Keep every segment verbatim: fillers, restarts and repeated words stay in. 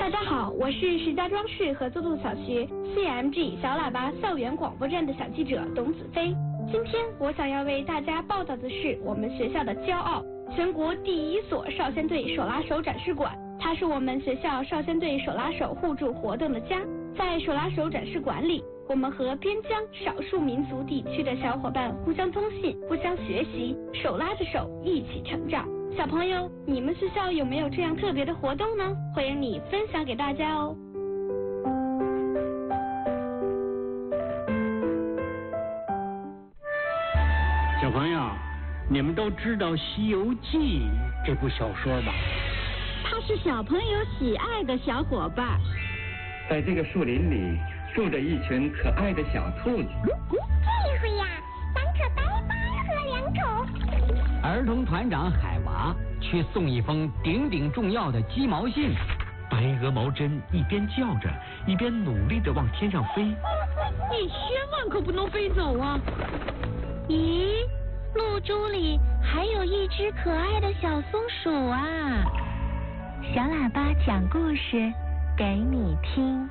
大家好，我是石家庄市合作路小学 C M G 小喇叭校园广播站的小记者董子飞。今天我想要为大家报道的是我们学校的骄傲，全国第一所少先队手拉手展示馆。它是我们学校少先队手拉手互助活动的家。在手拉手展示馆里，我们和边疆少数民族地区的小伙伴互相通信，互相学习，手拉着手一起成长。小朋友，你们学校有没有这样特别的活动呢？欢迎你分享给大家哦。 小朋友，你们都知道《西游记》这部小说吧？ 他是小朋友喜爱的小伙伴。 在这个树林里住着一群可爱的小兔子。 这回呀，三可呆巴和两口。 儿童团长海娃去送一封顶顶重要的鸡毛信。 白鹅毛针一边叫着，一边努力地往天上飞。 你千万可不能飞走啊！ 咦，露珠里还有一只可爱的小松鼠啊！小喇叭讲故事给你听。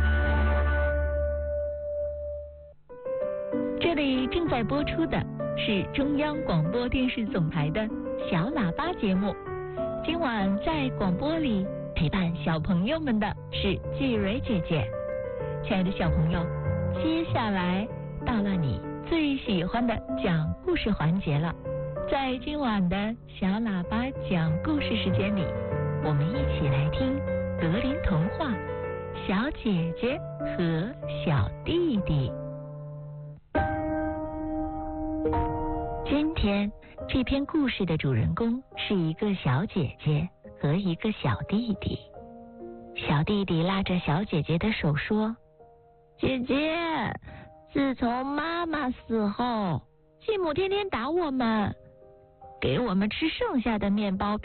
这里正在播出的是中央广播电视总台的小喇叭节目。今晚在广播里陪伴小朋友们的是季蕊姐姐。亲爱的小朋友，接下来到了你最喜欢的讲故事环节了。在今晚的小喇叭讲故事时间里，我们一起来听格林童话《小姐姐和小弟弟》。今天这篇故事的主人公是一个小姐姐和一个小弟弟。小弟弟拉着小姐姐的手说：姐姐，自从妈妈死后，继母天天打我们，给我们吃剩下的面包